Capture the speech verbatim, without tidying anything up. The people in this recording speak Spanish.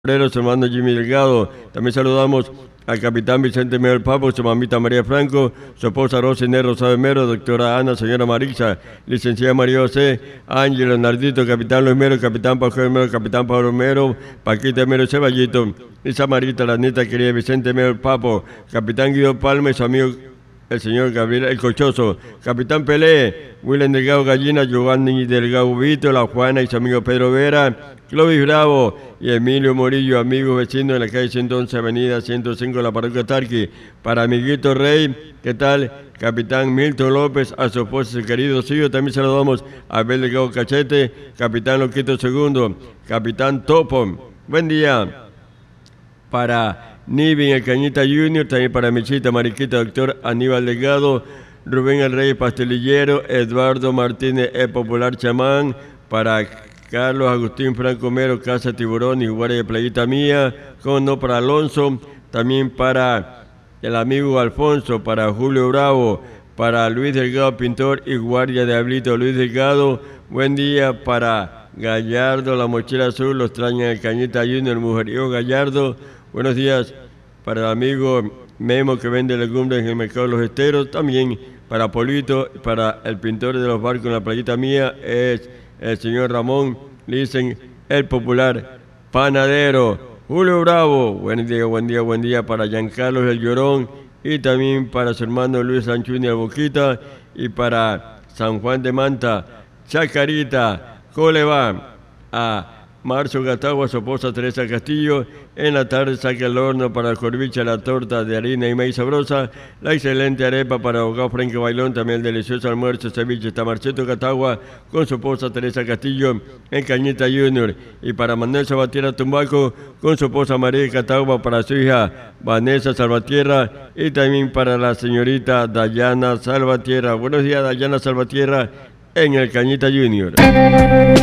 Su hermano Jimmy Delgado. También saludamos al capitán Vicente Mero Papo, su mamita María Franco, su esposa Rosa Inés Rosado Mero, doctora Ana, señora Marisa, licenciada María José, Ángel, Nardito, capitán Luis Mero, capitán Pajero Mero, capitán Pablo Mero, Paquita Mero Ceballito, Lisa Marita, la neta querida Vicente Mero Papo, capitán Guido Palma y su amigo el señor Gabriel El Cochoso, capitán Pelé, William Delgado Gallina, Giovanni Delgado Vito, la Juana y su amigo Pedro Vera, Clovis Bravo y Emilio Morillo, amigos vecinos de la calle ciento once, avenida ciento cinco de la parroquia Tarqui. Para amiguito Rey, ¿qué tal? Capitán Milton López, a su esposa y su querido Silvio. También saludamos a Abel Delgado Cachete, capitán Loquito Segundo, capitán Topo. Buen día para Nivin, el Cañita Junior, también para Michita, Mariquita, doctor Aníbal Delgado, Rubén el Rey Pastelillero, Eduardo Martínez, el popular chamán, para Carlos Agustín Franco Mero, Casa Tiburón y Guardia de Playita Mía, como no, para Alonso, también para el amigo Alfonso, para Julio Bravo, para Luis Delgado Pintor y Guardia de Ablito Luis Delgado. Buen día para Gallardo, la mochila azul, los extraña el Cañita Junior, mujeriego Gallardo. Buenos días para el amigo Memo que vende legumbres en el mercado de los esteros. También para Polito, para el pintor de los barcos en la playita mía es el señor Ramón, le dicen el popular panadero. Julio Bravo, buen día, buen día, buen día para Giancarlos el Llorón y también para su hermano Luis Sanchuni el Boquita y para San Juan de Manta, Chacarita. ¿Cómo le va a Marzo Gatagua, su esposa Teresa Castillo? En la tarde saca el horno para el corviche, la torta de harina y maíz sabrosa, la excelente arepa para abogado Frankie Bailón, también el delicioso almuerzo ceviche está Marcheto Gatagua con su esposa Teresa Castillo en Cañita Junior. Y para Manuel Salvatierra Tumbaco con su esposa María Catagua, para su hija Vanessa Salvatierra y también para la señorita Dayana Salvatierra. Buenos días, Dayana Salvatierra en el Cañita Junior.